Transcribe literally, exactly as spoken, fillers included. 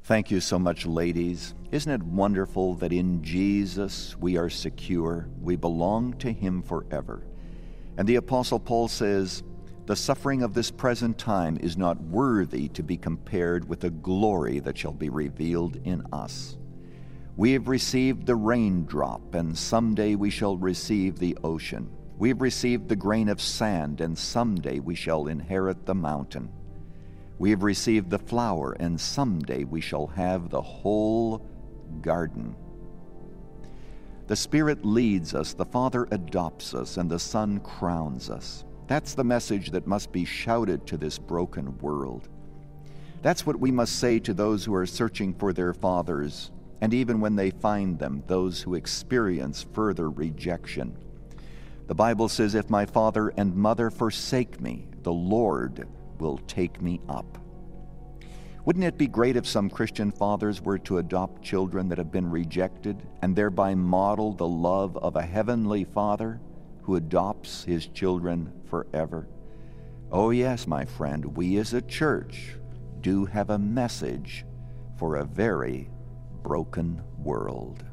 Thank you so much, ladies. Isn't it wonderful that in Jesus we are secure? We belong to Him forever. And the Apostle Paul says, "The suffering of this present time is not worthy to be compared with the glory that shall be revealed in us. We have received the raindrop, and someday we shall receive the ocean. We have received the grain of sand, and someday we shall inherit the mountain. We have received the flower, and someday we shall have the whole garden." The Spirit leads us, the Father adopts us, and the Son crowns us. That's the message that must be shouted to this broken world. That's what we must say to those who are searching for their fathers, and even when they find them, those who experience further rejection. The Bible says, "If my father and mother forsake me, the Lord will take me up." Wouldn't it be great if some Christian fathers were to adopt children that have been rejected and thereby model the love of a heavenly Father who adopts His children forever? Oh yes, my friend, we as a church do have a message for a very broken world.